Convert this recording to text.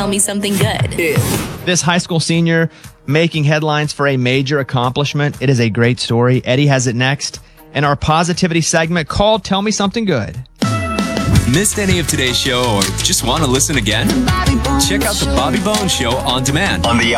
tell me something good. This high school senior making headlines for a major accomplishment. It is a great story. Eddie has it next in our positivity segment called Tell Me Something Good. Missed any of today's show or just want to listen again? Check out the Bobby Bones Show on demand on the